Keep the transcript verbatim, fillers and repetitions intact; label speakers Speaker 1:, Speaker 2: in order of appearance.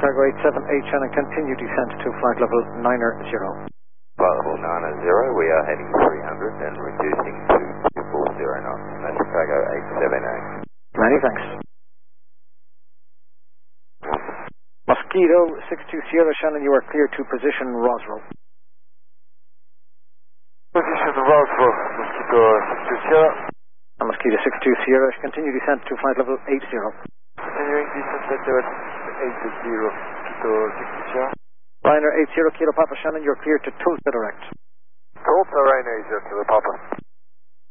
Speaker 1: Cargo eight seven eight Shannon, continue descent to flight level niner zero.
Speaker 2: Flight level niner zero, we are heading three hundred and reducing to two four zero knots. That's Cargo eight seven eight.
Speaker 1: Many thanks. Mosquito six two Sierra Shannon, you are clear to position Roswell.
Speaker 3: Position Roswell, Mosquito six two Sierra.
Speaker 1: And Mosquito six two Sierra, continue descent to flight level eight zero.
Speaker 3: Continuing descent at level eight zero, Mosquito six two Sierra.
Speaker 1: Ryanair eight zero Kilo Papa Shannon, you're clear to Tulsa direct.
Speaker 3: Tulsa, Ryanair eight zero Kilo Papa.